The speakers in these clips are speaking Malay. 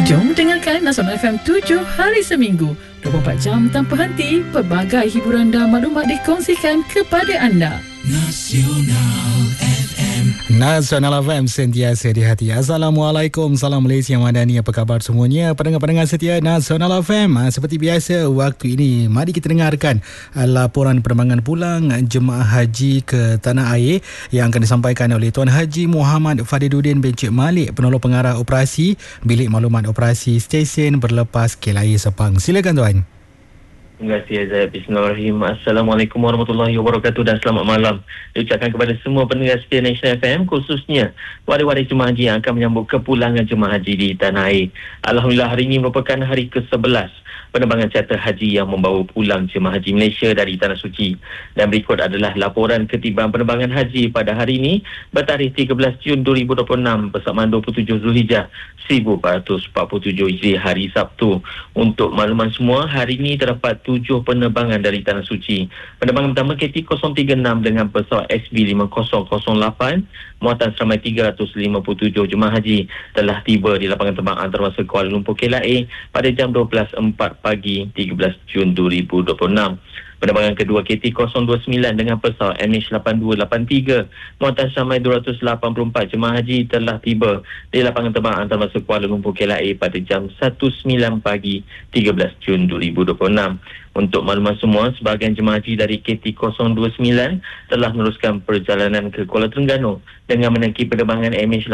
Jom dengarkan Nasional FM 7 hari seminggu, 24 jam tanpa henti, pelbagai hiburan dan maklumat dikongsikan kepada anda. Nasional FM sentiasa di hati. Assalamualaikum, salam Malaysia Madani. Apa khabar semuanya? Pendengar-pendengar setia Nasional FM. Seperti biasa, waktu ini mari kita dengarkan laporan penerbangan pulang jemaah haji ke Tanah Air yang akan disampaikan oleh Tuan Haji Muhammad Fadiluddin bin Cik Malik, penolong pengarah operasi Bilik Maklumat Operasi Stesen Berlepas KLIA Sepang. Silakan Tuan. Terima kasih Azhar. Bismillahirrahmanirrahim. Assalamualaikum warahmatullahi wabarakatuh dan selamat malam diucapkan kepada semua pendengar setia Nasional FM, khususnya waris-waris jemaah haji yang akan menyambut kepulangan jemaah haji di Tanah Air. Alhamdulillah, hari ini merupakan hari ke-11 penerbangan charter haji yang membawa pulang jemaah haji Malaysia dari Tanah Suci. Dan berikut adalah laporan ketibaan penerbangan haji pada hari ini bertarikh 13 Jun 2026 bersamaan 27 Zulhijjah 1447 Hijri, hari Sabtu. Untuk makluman semua, hari ini terdapat 7 penerbangan dari Tanah Suci. Penerbangan pertama KT-036 dengan pesawat SB5008 muatan seramai 357 jemaah haji telah tiba di lapangan terbang antarabangsa Kuala Lumpur KLIA pada jam 12.04 pagi 13 Jun 2026. Penerbangan kedua KT-029 dengan pesawat MH8283 muatan seramai 284 jemaah haji telah tiba di lapangan terbang antarabangsa Kuala Lumpur KLIA pada jam 19 pagi 13 Jun 2026. Untuk makluman semua, sebahagian jemaah haji dari KT-029 telah meneruskan perjalanan ke Kuala Terengganu dengan menaiki penerbangan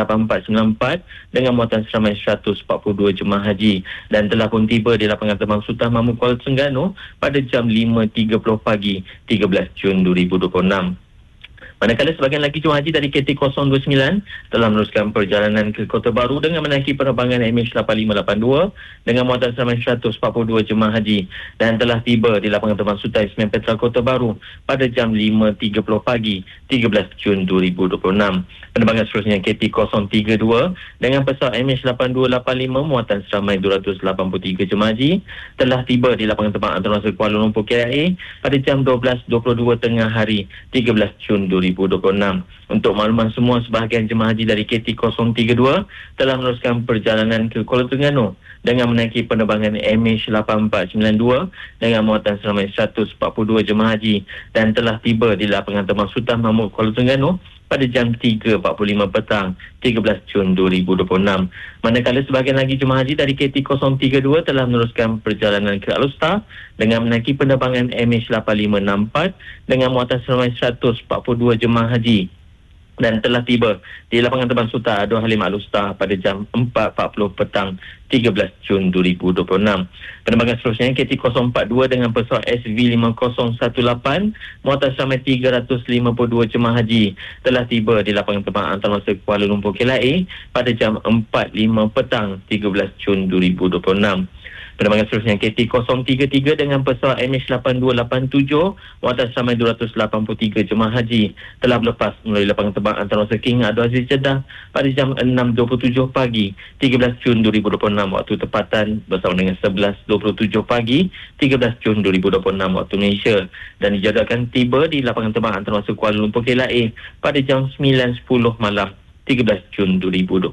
MH8494 dengan muatan seramai 142 jemaah haji dan telah pun tiba di lapangan terbang Sultan Mahmud Kuala Terengganu pada jam 5.30 pagi 13 Jun 2026. Manakala sebahagian lagi jemaah haji dari KT-029 telah meneruskan perjalanan ke Kota Baru dengan menaiki penerbangan MH8582 dengan muatan seramai 142 jemaah haji dan telah tiba di lapangan terbang Sultan Ismail Petra Kota Baru pada jam 5.30 pagi 13 Jun 2026. Penerbangan seterusnya KT-032 dengan pesawat MH8285 muatan seramai 283 jemaah haji telah tiba di lapangan terbang antarabangsa Kuala Lumpur KLIA pada jam 12.22 tengah hari 13 Jun 2026. Untuk makluman semua, sebahagian jemaah haji dari KT-032 telah meneruskan perjalanan ke Kuala Terengganu dengan menaiki penerbangan MH8492 dengan muatan seramai 142 jemaah haji dan telah tiba di lapangan terbang Sultan Mahmud Kuala Terengganu pada jam 3.45 petang 13 Jun 2026. Manakala sebahagian lagi jemaah haji dari KT-032 telah meneruskan perjalanan ke Alustar dengan menaiki penerbangan MH8564 dengan muatan seramai 142 jemaah haji dan telah tiba di lapangan terbang Sultan Abdul Halim Alustar pada jam 4.40 petang 13 Jun 2026. Penerbangan seterusnya KT-042 dengan pesawat SV5018 muatan seramai 352 jemaah haji telah tiba di lapangan terbang antarabangsa Kuala Lumpur KLIA pada jam 4.05 petang 13 Jun 2026. Penerbangan seterusnya KT-033 dengan pesawat MH8287 muatan seramai 283 jemaah haji telah berlepas melalui lapangan terbang antarabangsa King Abdul Aziz Jeddah pada jam 6.27 pagi 13 Jun 2026 waktu tempatan bersama dengan 11.27 pagi 13 Jun 2026 waktu Malaysia dan dijadualkan tiba di lapangan terbang antarabangsa Kuala Lumpur KLIA pada jam 9.10 malam 13 Jun 2026.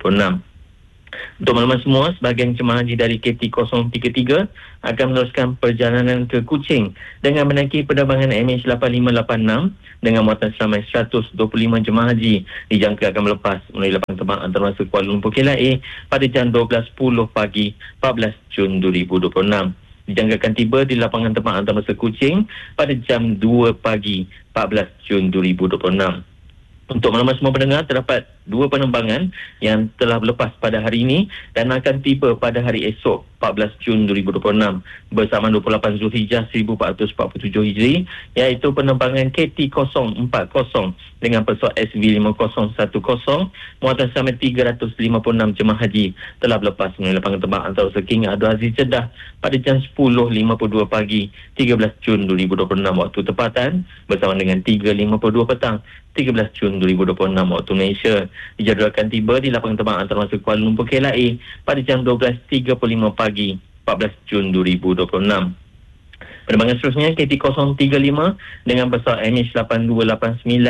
Untuk makluman semua, sebahagian jemaah haji dari KT-033 akan meneruskan perjalanan ke Kuching dengan menaiki penerbangan MH8586 dengan muatan seramai 125 jemaah haji dijangka akan melepas melalui lapangan terbang antarabangsa Kuala Lumpur KLIA pada jam 12.10 pagi 14 Jun 2026. Dijangkakan tiba di lapangan terbang antarabangsa Kuching pada jam 2 pagi 14 Jun 2026. Untuk makluman semua pendengar, terdapat 2 penerbangan yang telah berlepas pada hari ini dan akan tiba pada hari esok 14 Jun 2026 bersama 28 Zulhijjah 1447 Hijri, iaitu penerbangan KT-040 dengan pesawat SV5010 muatan seramai 356 jemaah haji telah berlepas melalui lapangan terbang antarabangsa King Abdul Aziz Jeddah pada jam 10.52 pagi 13 Jun 2026 waktu tempatan bersama dengan 3.52 petang 13 Jun 2026 waktu Malaysia. Dijadualkan tiba di lapangan terbang antarabangsa Kuala Lumpur KLIA pada jam 12.35 pagi 14 Jun 2026. Penerbangan seterusnya KT-035 dengan pesawat MH8289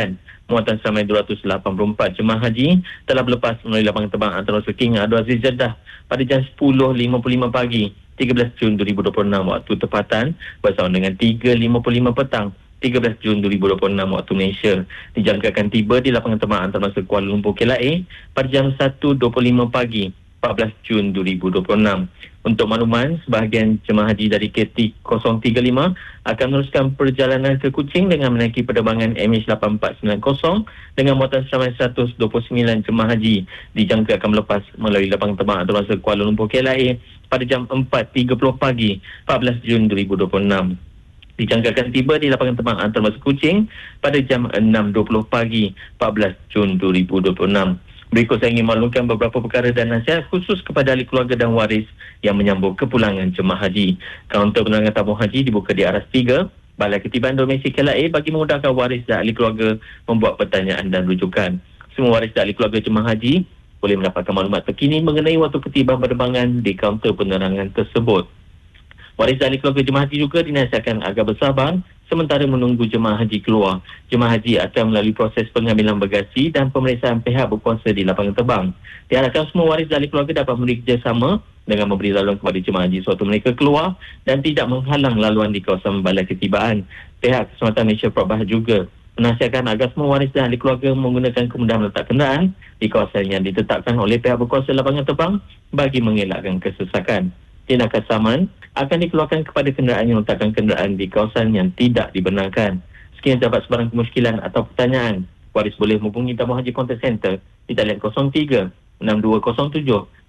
muatan seramai 284 jemaah haji telah berlepas melalui lapangan terbang antarabangsa King Abdul Aziz Jeddah pada jam 10.55 pagi 13 Jun 2026 waktu tempatan bersama dengan 3.55 petang 13 Jun 2026 waktu Malaysia. Dijangkakan tiba di lapangan terbang antarabangsa Kuala Lumpur KLIA pada jam 1.25 pagi 14 Jun 2026. Untuk makluman, sebahagian jemaah haji dari KT 035 akan meneruskan perjalanan ke Kuching dengan menaiki penerbangan MH8490 dengan muatan seramai 129 jemaah haji dijangka akan melepas melalui lapangan terbang antarabangsa Kuala Lumpur KLIA pada jam 4.30 pagi 14 Jun 2026. Dijangkakan tiba di lapangan terbang antarabangsa Kuching pada jam 6.20 pagi 14 Jun 2026. Berikut saya ingin maklumkan beberapa perkara dan nasihat khusus kepada ahli keluarga dan waris yang menyambut kepulangan jemaah haji. Kaunter penerangan tabung haji dibuka di aras 3 Balai Ketibaan Domestik KLIA bagi memudahkan waris dan ahli keluarga membuat pertanyaan dan rujukan. Semua waris dan ahli keluarga jemaah haji boleh mendapatkan maklumat terkini mengenai waktu ketibaan penerbangan di kaunter penerangan tersebut. Waris dan ahli keluarga jemaah haji juga dinasihatkan agar bersabar sementara menunggu jemaah haji keluar. Jemaah haji akan melalui proses pengambilan bagasi dan pemeriksaan pihak berkuasa di lapangan terbang. Diharapkan semua waris dan ahli keluarga dapat bekerjasama dengan memberi laluan kepada jemaah haji sewaktu mereka keluar dan tidak menghalang laluan di kawasan Balai Ketibaan. Pihak Keselamatan Malaysia Prabah juga menasihatkan agar semua waris dan ahli keluarga menggunakan kemudahan meletak kenderaan di kawasan yang ditetapkan oleh pihak berkuasa lapangan terbang bagi mengelakkan kesesakan. Tindakan saman akan dikeluarkan kepada kenderaan yang meletakkan kenderaan di kawasan yang tidak dibenarkan. Sekiranya terdapat sebarang kemusykilan atau pertanyaan, waris boleh menghubungi Tabung Haji Contact Center di talian 03 6207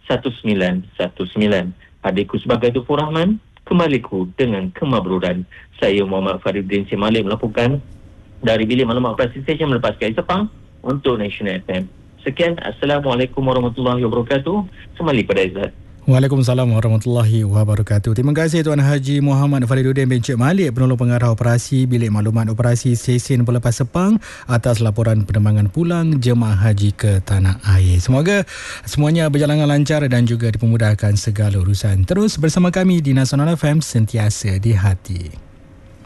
1919. Adikku sebagai Tufur Rahman, kembaliku dengan kemabruran. Saya Muhammad Faridin Simalik melaporkan dari Bilik Maklumat Operasi Stesen Melepas KAI Sepang untuk National FM. Sekian, Assalamualaikum warahmatullahi wabarakatuh. Kembali pada Izzat. Waalaikumsalam warahmatullahi wabarakatuh. Terima kasih Tuan Haji Muhammad Fariduddin bin Cik Malik, penolong pengarah operasi Bilik Maklumat Operasi Stesen Pelepas Sepang atas laporan penerbangan pulang jemaah haji ke tanah air. Semoga semuanya berjalan lancar dan juga dipermudahkan segala urusan. Terus bersama kami di Nasional FM, sentiasa di hati.